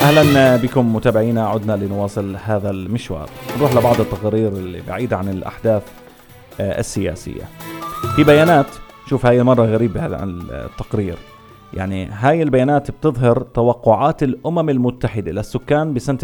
أهلا بكم متابعينا، عدنا لنواصل هذا المشوار. نروح لبعض التقارير اللي بعيدة عن الأحداث السياسية. في بيانات، شوف هاي مرة غريبة هذا التقرير، يعني هاي البيانات بتظهر توقعات الأمم المتحدة للسكان بسنة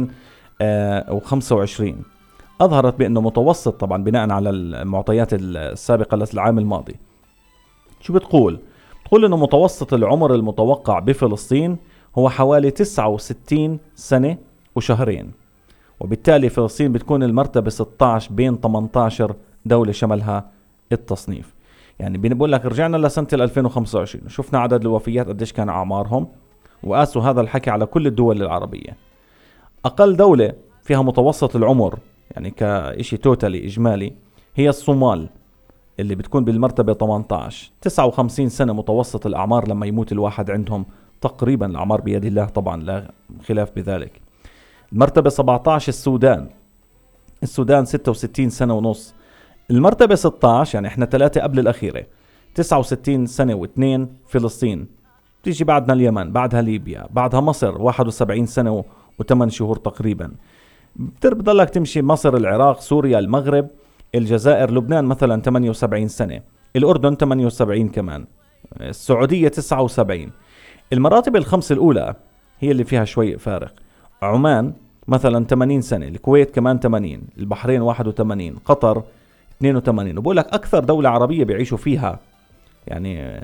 2025. أظهرت بأنه متوسط، طبعا بناء على المعطيات السابقة للعام الماضي. شو بتقول أنه متوسط العمر المتوقع بفلسطين هو حوالي 69 سنة وشهرين، وبالتالي فلسطين بتكون المرتبة 16 بين 18 دولة شملها التصنيف. يعني بنقول لك رجعنا لسنة 2025 شفنا عدد الوفيات قديش كان أعمارهم، وقاسوا هذا الحكي على كل الدول العربية. أقل دولة فيها متوسط العمر يعني كإشي توتالي إجمالي هي الصومال، اللي بتكون بالمرتبة 18، 59 سنة متوسط الأعمار لما يموت الواحد عندهم. تقريبا الأعمار بيد الله طبعا، لا خلاف بذلك. المرتبة 17 السودان 66 سنة ونص. المرتبة 16 يعني احنا 3 قبل الأخيرة، 69 سنة و2 فلسطين. تيجي بعدنا اليمن، بعدها ليبيا، بعدها مصر 71 سنة و8 شهور تقريبا. بتضلك تمشي مصر، العراق، سوريا، المغرب، الجزائر، لبنان مثلا 78 سنة، الأردن 78 كمان، السعودية 79. المراتب الخمس الأولى هي اللي فيها شوي فارق. عمان مثلا 80 سنة، الكويت كمان 80، البحرين 81، قطر 82. وبقول لك أكثر دولة عربية بيعيشوا فيها يعني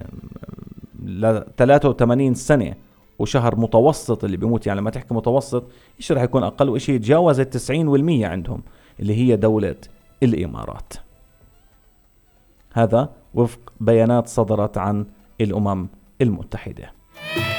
83 سنة وشهر متوسط اللي بيموت. يعني لما تحكي متوسط إيش رح يكون أقل وإيش يتجاوز 90% عندهم، اللي هي دولة الإمارات. هذا وفق بيانات صدرت عن الأمم المتحدة.